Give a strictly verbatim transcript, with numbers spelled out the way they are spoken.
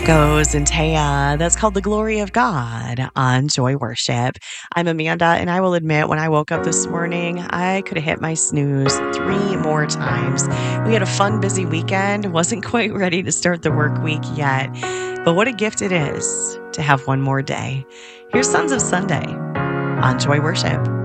goes and Taya. That's called The Glory of God on Joy Worship. I'm Amanda, and I will admit, when I woke up this morning, I could have hit my snooze three more times. We had a fun, busy weekend. Wasn't quite ready to start the work week yet, but what a gift it is to have one more day. Here's Sons of Sunday on Joy Worship.